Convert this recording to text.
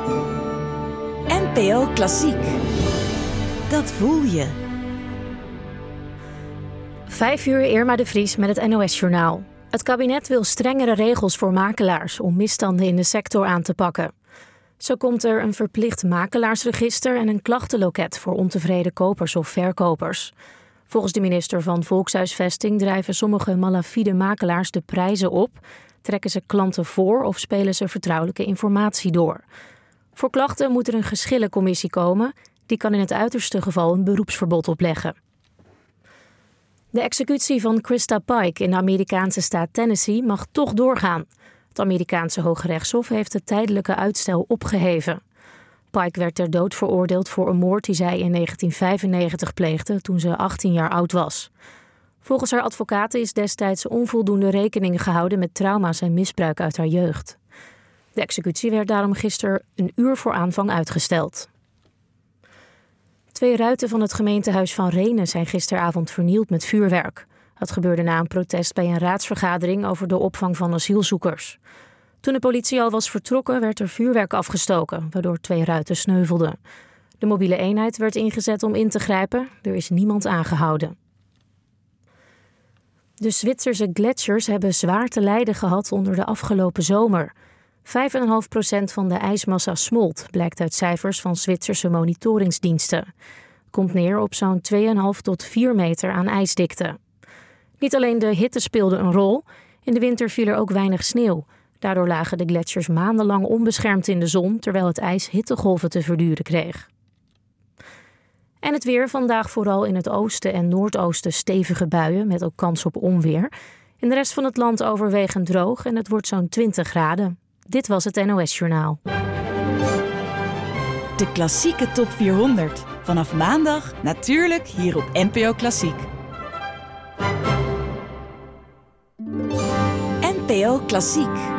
NPO Klassiek. Dat voel je. 5 uur, Irma de Vries met het NOS-journaal. Het kabinet wil strengere regels voor makelaars om misstanden in de sector aan te pakken. Zo komt er een verplicht makelaarsregister en een klachtenloket voor ontevreden kopers of verkopers. Volgens de minister van Volkshuisvesting drijven sommige malafide makelaars de prijzen op, trekken ze klanten voor of spelen ze vertrouwelijke informatie door. Voor klachten moet er een geschillencommissie komen. Die kan in het uiterste geval een beroepsverbod opleggen. De executie van Krista Pike in de Amerikaanse staat Tennessee mag toch doorgaan. Het Amerikaanse Hooggerechtshof heeft het tijdelijke uitstel opgeheven. Pike werd ter dood veroordeeld voor een moord die zij in 1995 pleegde toen ze 18 jaar oud was. Volgens haar advocaten is destijds onvoldoende rekening gehouden met trauma's en misbruik uit haar jeugd. De executie werd daarom gisteren een uur voor aanvang uitgesteld. 2 ruiten van het gemeentehuis van Rhenen zijn gisteravond vernield met vuurwerk. Dat gebeurde na een protest bij een raadsvergadering over de opvang van asielzoekers. Toen de politie al was vertrokken, werd er vuurwerk afgestoken, waardoor 2 ruiten sneuvelden. De mobiele eenheid werd ingezet om in te grijpen. Er is niemand aangehouden. De Zwitserse gletsjers hebben zwaar te lijden gehad onder de afgelopen zomer. 5,5% van de ijsmassa smolt, blijkt uit cijfers van Zwitserse monitoringsdiensten. Komt neer op zo'n 2,5 tot 4 meter aan ijsdikte. Niet alleen de hitte speelde een rol, in de winter viel er ook weinig sneeuw. Daardoor lagen de gletsjers maandenlang onbeschermd in de zon, terwijl het ijs hittegolven te verduren kreeg. En het weer, vandaag vooral in het oosten en noordoosten stevige buien met ook kans op onweer. In de rest van het land overwegend droog en het wordt zo'n 20 graden. Dit was het NOS-journaal. De klassieke top 400. Vanaf maandag natuurlijk hier op NPO Klassiek. NPO Klassiek.